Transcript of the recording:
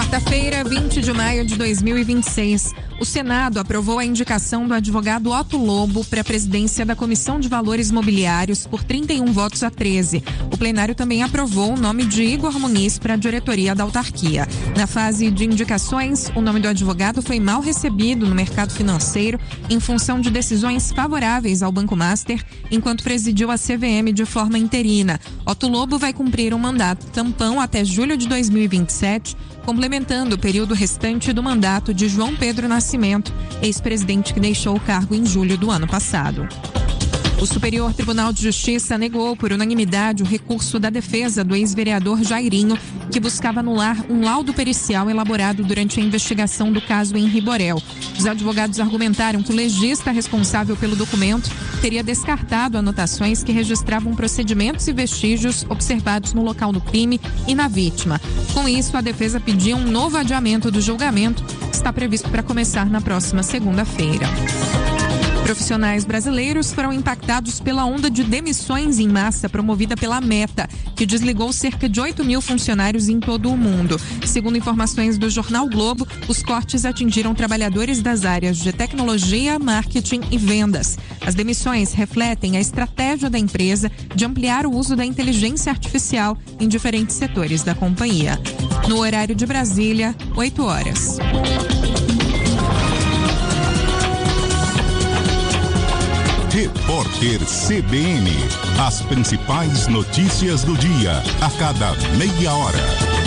Quarta-feira, 20 de maio de 2026. O Senado aprovou a indicação do advogado Otto Lobo para a presidência da Comissão de Valores Mobiliários por 31 votos a 13. O plenário também aprovou o nome de Igor Muniz para a diretoria da autarquia. Na fase de indicações, o nome do advogado foi mal recebido no mercado financeiro em função de decisões favoráveis ao Banco Master, enquanto presidiu a CVM de forma interina. Otto Lobo vai cumprir um mandato tampão até julho de 2027, complementando o período restante do mandato de João Pedro Nascimento, ex-presidente que deixou o cargo em julho do ano passado. O Superior Tribunal de Justiça negou por unanimidade o recurso da defesa do ex-vereador Jairinho, que buscava anular um laudo pericial elaborado durante a investigação do caso Henri Borel. Os advogados argumentaram que o legista responsável pelo documento teria descartado anotações que registravam procedimentos e vestígios observados no local do crime e na vítima. Com isso, a defesa pedia um novo adiamento do julgamento, que está previsto para começar na próxima segunda-feira. Profissionais brasileiros foram impactados pela onda de demissões em massa promovida pela Meta, que desligou cerca de 8 mil funcionários em todo o mundo. Segundo informações do Jornal Globo, os cortes atingiram trabalhadores das áreas de tecnologia, marketing e vendas. As demissões refletem a estratégia da empresa de ampliar o uso da inteligência artificial em diferentes setores da companhia. No horário de Brasília, 8 horas. Repórter CBN. As principais notícias do dia, a cada meia hora.